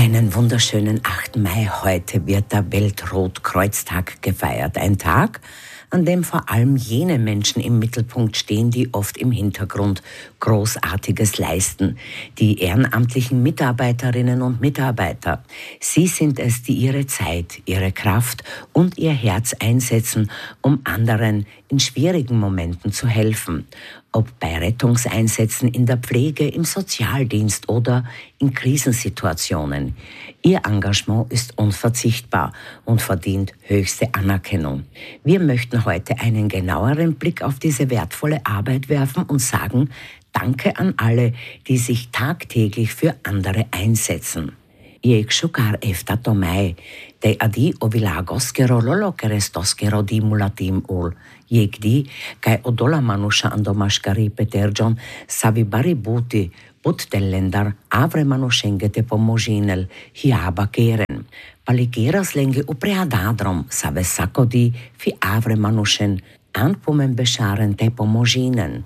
Einen wunderschönen 8. Mai. Heute wird der Weltrotkreuztag gefeiert. Ein Tag, an dem vor allem jene Menschen im Mittelpunkt stehen, die oft im Hintergrund Großartiges leisten. Die ehrenamtlichen Mitarbeiterinnen und Mitarbeiter. Sie sind es, die ihre Zeit, ihre Kraft und ihr Herz einsetzen, um anderen in schwierigen Momenten zu helfen. Ob bei Rettungseinsätzen in der Pflege, im Sozialdienst oder in Krisensituationen. Ihr Engagement ist unverzichtbar und verdient höchste Anerkennung. Wir möchten heute einen genaueren Blick auf diese wertvolle Arbeit werfen und sagen Danke an alle, die sich tagtäglich für andere einsetzen. Jek šukar eftato mai, te adi ovilagoskero lolokerestoskero di mulatim ul. Jek di, kai odola manusha andomaškari peterđon, savi bari buti, ut tellendar avre manušengete pomožinel, hiaba keren. Palikeras lenge upreadadrom, save sakodi, fi avre manušen, anpumen bešaren te pomožinen.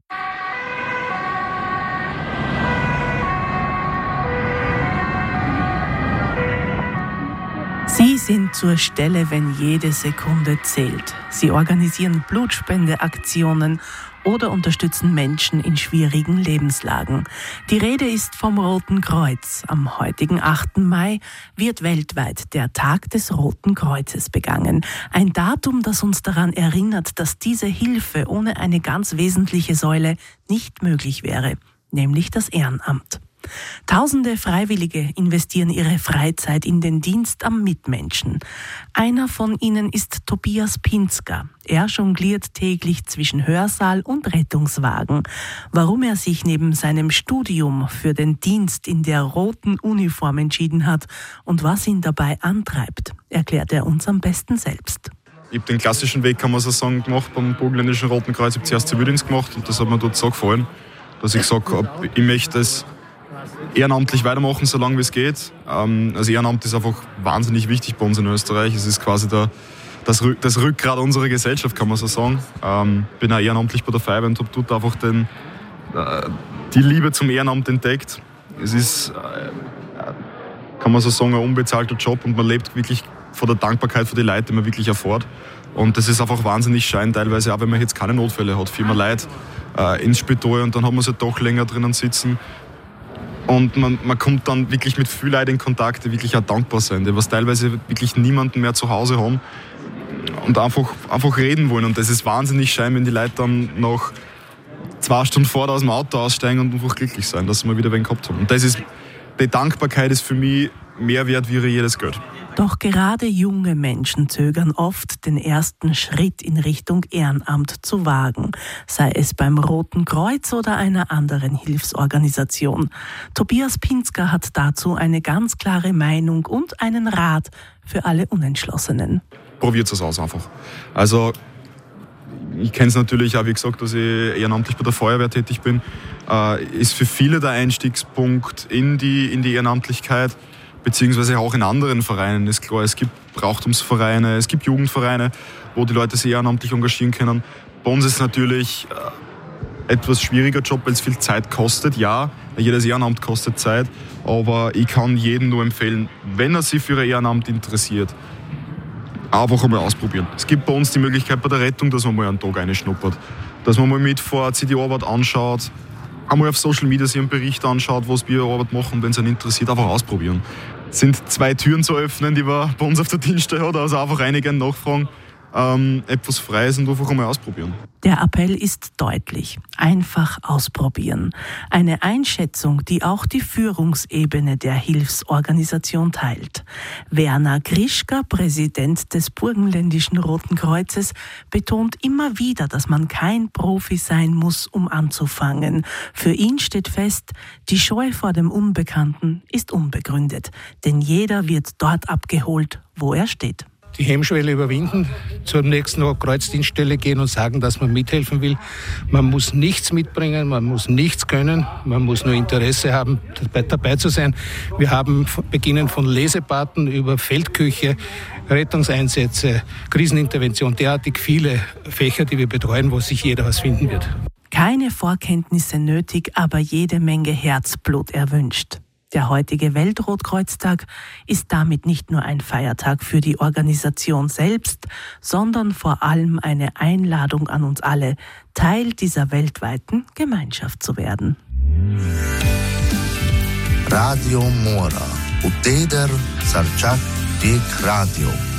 Sie sind zur Stelle, wenn jede Sekunde zählt. Sie organisieren Blutspendeaktionen oder unterstützen Menschen in schwierigen Lebenslagen. Die Rede ist vom Roten Kreuz. Am heutigen 8. Mai wird weltweit der Tag des Roten Kreuzes begangen. Ein Datum, das uns daran erinnert, dass diese Hilfe ohne eine ganz wesentliche Säule nicht möglich wäre, nämlich das Ehrenamt. Tausende Freiwillige investieren ihre Freizeit in den Dienst am Mitmenschen. Einer von ihnen ist Tobias Pinzger. Er jongliert täglich zwischen Hörsaal und Rettungswagen. Warum er sich neben seinem Studium für den Dienst in der roten Uniform entschieden hat und was ihn dabei antreibt, erklärt er uns am besten selbst. Ich habe den klassischen Weg, kann man so sagen, gemacht beim Burgenländischen Roten Kreuz. Ich habe zuerst Zivildienst gemacht und das hat mir dort so gefallen, dass ich gesagt habe, ich möchte es ehrenamtlich weitermachen, solange wie es geht. Also Ehrenamt ist einfach wahnsinnig wichtig bei uns in Österreich. Es ist quasi das Rückgrat unserer Gesellschaft, kann man so sagen. Bin auch ehrenamtlich bei der Feuerwehr und habe dort einfach die Liebe zum Ehrenamt entdeckt. Es ist, kann man so sagen, ein unbezahlter Job und man lebt wirklich von der Dankbarkeit für die Leute, die man wirklich erfährt. Und das ist einfach wahnsinnig schön, teilweise auch, wenn man jetzt keine Notfälle hat. Viel mehr Leute ins Spital und dann hat man sie doch länger drinnen sitzen. Und man kommt dann wirklich mit vielen Leuten in Kontakt, die wirklich auch dankbar sind, die was teilweise wirklich niemanden mehr zu Hause haben und einfach reden wollen. Und das ist wahnsinnig schön, wenn die Leute dann nach 2 Stunden vorher aus dem Auto aussteigen und einfach glücklich sein, dass sie mal wieder wen gehabt haben. Und die Dankbarkeit ist für mich mehr wert wie jedes Geld. Doch gerade junge Menschen zögern oft, den ersten Schritt in Richtung Ehrenamt zu wagen, sei es beim Roten Kreuz oder einer anderen Hilfsorganisation. Tobias Pinzger hat dazu eine ganz klare Meinung und einen Rat für alle Unentschlossenen. Probiert es aus einfach. Also ich kenne es natürlich auch, wie gesagt, dass ich ehrenamtlich bei der Feuerwehr tätig bin. Ist für viele der Einstiegspunkt in die Ehrenamtlichkeit, beziehungsweise auch in anderen Vereinen. Ist klar, es gibt Brauchtumsvereine, es gibt Jugendvereine, wo die Leute sich ehrenamtlich engagieren können. Bei uns ist es natürlich etwas schwieriger Job, weil es viel Zeit kostet. Ja, jedes Ehrenamt kostet Zeit, aber ich kann jedem nur empfehlen, wenn er sich für ein Ehrenamt interessiert, einfach einmal ausprobieren. Es gibt bei uns die Möglichkeit bei der Rettung, dass man mal einen Tag reinschnuppert, dass man mal mitfährt, sich die Arbeit anschaut, einmal auf Social Media sich einen Bericht anschaut, was wir Arbeit machen, wenn es einen interessiert, einfach ausprobieren. Es sind 2 Türen zu öffnen, die wir bei uns auf der Dienststelle haben, also einfach reinigen, nachfragen, etwas Freies und einfach einmal ausprobieren. Der Appell ist deutlich. Einfach ausprobieren. Eine Einschätzung, die auch die Führungsebene der Hilfsorganisation teilt. Werner Grischka, Präsident des Burgenländischen Roten Kreuzes, betont immer wieder, dass man kein Profi sein muss, um anzufangen. Für ihn steht fest, die Scheu vor dem Unbekannten ist unbegründet. Denn jeder wird dort abgeholt, wo er steht. Die Hemmschwelle überwinden, zur nächsten Kreuzdienststelle gehen und sagen, dass man mithelfen will. Man muss nichts mitbringen, man muss nichts können, man muss nur Interesse haben, dabei zu sein. Wir haben beginnen von Lesepaten über Feldküche, Rettungseinsätze, Krisenintervention, derartig viele Fächer, die wir betreuen, wo sich jeder was finden wird. Keine Vorkenntnisse nötig, aber jede Menge Herzblut erwünscht. Der heutige Weltrotkreuztag ist damit nicht nur ein Feiertag für die Organisation selbst, sondern vor allem eine Einladung an uns alle, Teil dieser weltweiten Gemeinschaft zu werden. Radio Mora, Uteder Sarchak Dik Radio.